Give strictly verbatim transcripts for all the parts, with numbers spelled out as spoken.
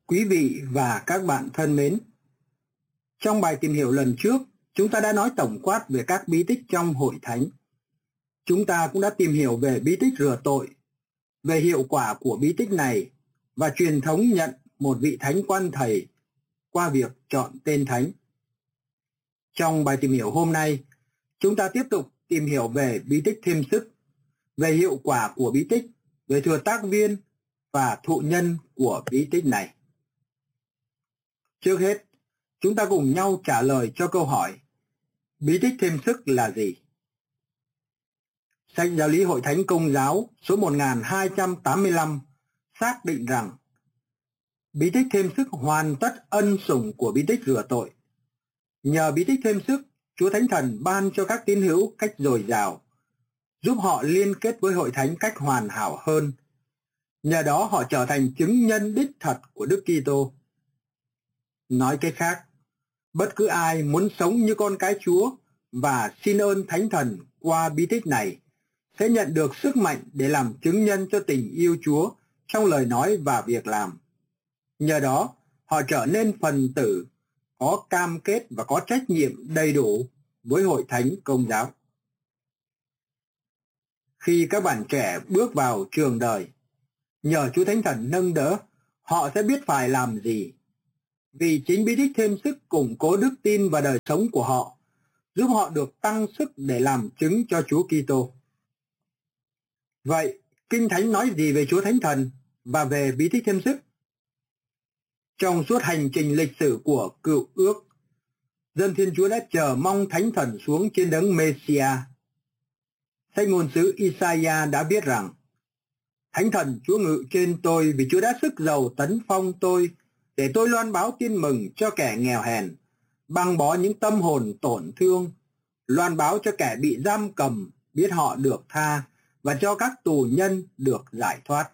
Quý vị và các bạn thân mến, trong bài tìm hiểu lần trước, chúng ta đã nói tổng quát về các bí tích trong hội thánh. Chúng ta cũng đã tìm hiểu về bí tích rửa tội, về hiệu quả của bí tích này và truyền thống nhận một vị thánh quan thầy qua việc chọn tên thánh. Trong bài tìm hiểu hôm nay, chúng ta tiếp tục tìm hiểu về bí tích thêm sức, về hiệu quả của bí tích, về thừa tác viên và thụ nhân của bí tích này. Trước hết, chúng ta cùng nhau trả lời cho câu hỏi: bí tích thêm sức là gì? Sách Giáo lý Hội Thánh Công giáo số một nghìn hai trăm tám mươi lăm xác định rằng bí tích thêm sức hoàn tất ân sủng của bí tích rửa tội. Nhờ bí tích thêm sức, Chúa Thánh Thần ban cho các tín hữu cách dồi dào, giúp họ liên kết với hội thánh cách hoàn hảo hơn. Nhờ đó họ trở thành chứng nhân đích thật của Đức Kitô. Nói cách khác, bất cứ ai muốn sống như con cái Chúa và xin ơn Thánh Thần qua bí tích này sẽ nhận được sức mạnh để làm chứng nhân cho tình yêu Chúa trong lời nói và việc làm. Nhờ đó, họ trở nên phần tử, có cam kết và có trách nhiệm đầy đủ với hội thánh Công giáo. Khi các bạn trẻ bước vào trường đời, nhờ Chúa Thánh Thần nâng đỡ, họ sẽ biết phải làm gì. Vì chính bí tích thêm sức củng cố đức tin và đời sống của họ, giúp họ được tăng sức để làm chứng cho Chúa Kitô. Vậy, Kinh Thánh nói gì về Chúa Thánh Thần và về bí tích thêm sức? Trong suốt hành trình lịch sử của Cựu Ước, dân Thiên Chúa đã chờ mong Thánh Thần xuống trên đấng Messiah. Sách ngôn sứ Isaiah đã viết rằng: Thánh Thần Chúa ngự trên tôi vì Chúa đã sức giàu tấn phong tôi, để tôi loan báo tin mừng cho kẻ nghèo hèn, băng bó những tâm hồn tổn thương, loan báo cho kẻ bị giam cầm biết họ được tha, và cho các tù nhân được giải thoát.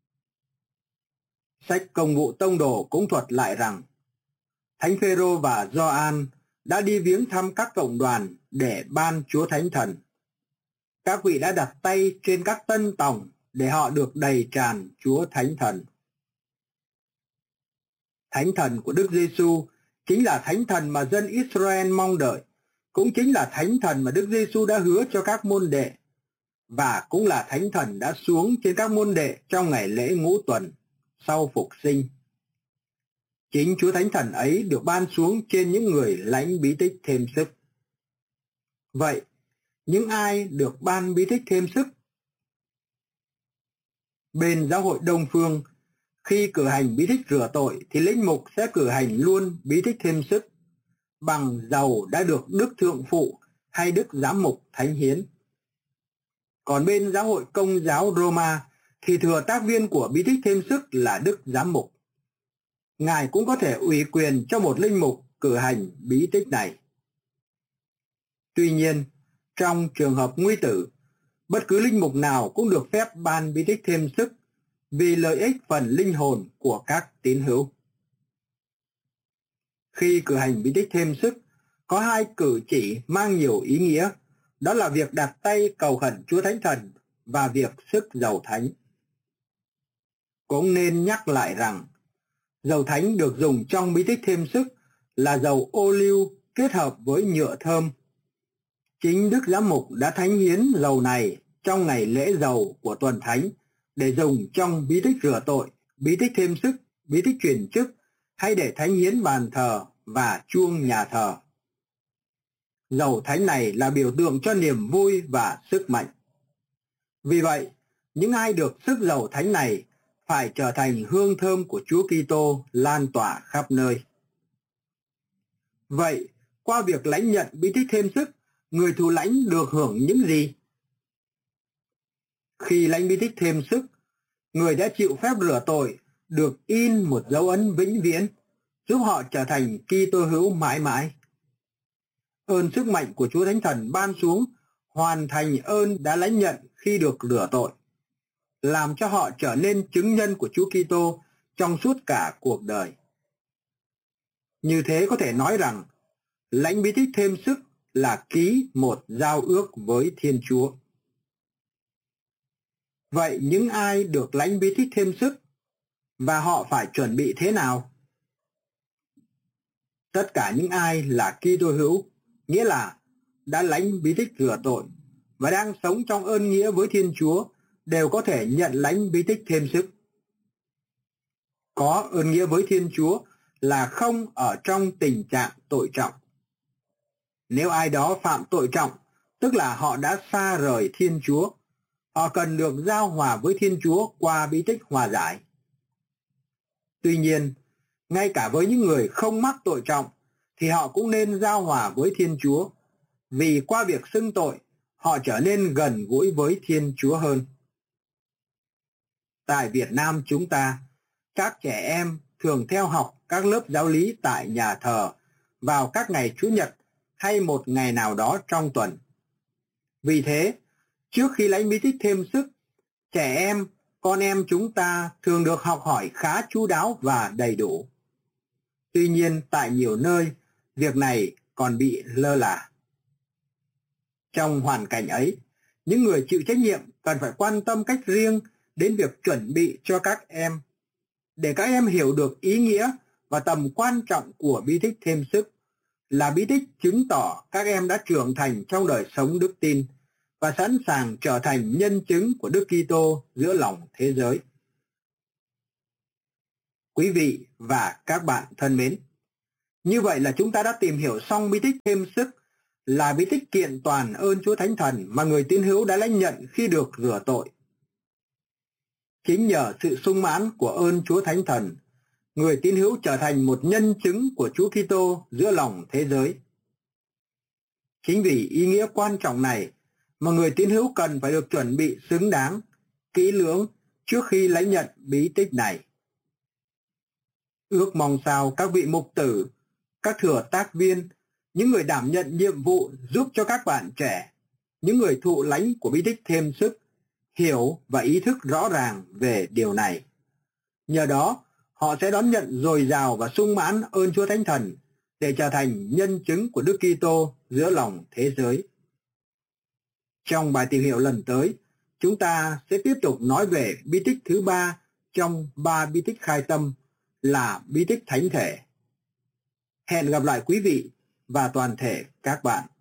Sách Công vụ Tông đồ cũng thuật lại rằng Thánh Phêrô và Gioan đã đi viếng thăm các cộng đoàn để ban Chúa Thánh Thần. Các vị đã đặt tay trên các tân tòng để họ được đầy tràn Chúa Thánh Thần. Thánh Thần của Đức Giêsu chính là Thánh Thần mà dân Israel mong đợi, cũng chính là Thánh Thần mà Đức Giêsu đã hứa cho các môn đệ, và cũng là Thánh Thần đã xuống trên các môn đệ trong ngày lễ ngũ tuần sau phục sinh. Chính Chúa Thánh Thần ấy được ban xuống trên những người lãnh bí tích thêm sức. Vậy, những ai được ban bí tích thêm sức? Bên giáo hội Đông Phương, khi cử hành bí tích rửa tội thì linh mục sẽ cử hành luôn bí tích thêm sức bằng dầu đã được Đức Thượng Phụ hay Đức Giám mục thánh hiến. Còn bên giáo hội Công giáo Roma thì thừa tác viên của bí tích thêm sức là Đức Giám mục. Ngài cũng có thể ủy quyền cho một linh mục cử hành bí tích này. Tuy nhiên, trong trường hợp nguy tử, bất cứ linh mục nào cũng được phép ban bí tích thêm sức vì lợi ích phần linh hồn của các tín hữu. Khi cử hành bí tích thêm sức, có hai cử chỉ mang nhiều ý nghĩa, đó là việc đặt tay cầu khẩn Chúa Thánh Thần và việc sức dầu thánh. Cũng nên nhắc lại rằng, dầu thánh được dùng trong bí tích thêm sức là dầu ô liu kết hợp với nhựa thơm. Chính Đức Giám mục đã thánh hiến dầu này trong ngày lễ dầu của tuần thánh để dùng trong bí tích rửa tội, bí tích thêm sức, bí tích chuyển chức, hay để thánh hiến bàn thờ và chuông nhà thờ. Dầu thánh này là biểu tượng cho niềm vui và sức mạnh. Vì vậy, những ai được sức dầu thánh này phải trở thành hương thơm của Chúa Kitô lan tỏa khắp nơi. Vậy, qua việc lãnh nhận bí tích thêm sức, người thụ lãnh được hưởng những gì? Khi lãnh bí tích thêm sức, người đã chịu phép rửa tội được in một dấu ấn vĩnh viễn, giúp họ trở thành Kitô hữu mãi mãi. Ơn sức mạnh của Chúa Thánh Thần ban xuống hoàn thành ơn đã lãnh nhận khi được rửa tội, làm cho họ trở nên chứng nhân của Chúa Kitô trong suốt cả cuộc đời. Như thế có thể nói rằng, lãnh bí tích thêm sức là ký một giao ước với Thiên Chúa. Vậy những ai được lãnh bí tích thêm sức? và họ phải chuẩn bị thế nào? Tất cả những ai là Kitô hữu, nghĩa là đã lãnh bí tích rửa tội và đang sống trong ơn nghĩa với Thiên Chúa, đều có thể nhận lãnh bí tích thêm sức. Có ơn nghĩa với Thiên Chúa là không ở trong tình trạng tội trọng. Nếu ai đó phạm tội trọng, tức là họ đã xa rời Thiên Chúa, họ cần được giao hòa với Thiên Chúa qua bí tích hòa giải. Tuy nhiên, ngay cả với những người không mắc tội trọng, thì họ cũng nên giao hòa với Thiên Chúa, vì qua việc xưng tội, họ trở nên gần gũi với Thiên Chúa hơn. Tại Việt Nam chúng ta, các trẻ em thường theo học các lớp giáo lý tại nhà thờ vào các ngày Chủ nhật hay một ngày nào đó trong tuần. Vì thế, trước khi lãnh bí tích thêm sức, trẻ em, con em chúng ta thường được học hỏi khá chu đáo và đầy đủ. Tuy nhiên, tại nhiều nơi, việc này còn bị lơ là. Trong hoàn cảnh ấy, những người chịu trách nhiệm cần phải quan tâm cách riêng đến việc chuẩn bị cho các em, để các em hiểu được ý nghĩa và tầm quan trọng của bí tích thêm sức, là bí tích chứng tỏ các em đã trưởng thành trong đời sống đức tin và sẵn sàng trở thành nhân chứng của Đức Kitô giữa lòng thế giới. Quý vị và các bạn thân mến, như vậy là chúng ta đã tìm hiểu xong bí tích thêm sức, là bí tích kiện toàn ơn Chúa Thánh Thần mà người tín hữu đã lãnh nhận khi được rửa tội. Chính nhờ sự sung mãn của ơn Chúa Thánh Thần, người tín hữu trở thành một nhân chứng của Chúa Kitô giữa lòng thế giới. Chính vì ý nghĩa quan trọng này mà người tín hữu cần phải được chuẩn bị xứng đáng, kỹ lưỡng trước khi lãnh nhận bí tích này. Ước mong sao các vị mục tử, các thừa tác viên, những người đảm nhận nhiệm vụ giúp cho các bạn trẻ, những người thụ lãnh của bí tích thêm sức, hiểu và ý thức rõ ràng về điều này. Nhờ đó, họ sẽ đón nhận dồi dào và sung mãn ơn Chúa Thánh Thần để trở thành nhân chứng của Đức Kitô giữa lòng thế giới. Trong bài tìm hiểu lần tới, chúng ta sẽ tiếp tục nói về bí tích thứ ba trong ba bí tích khai tâm, là bí tích thánh thể. Hẹn gặp lại quý vị và toàn thể các bạn.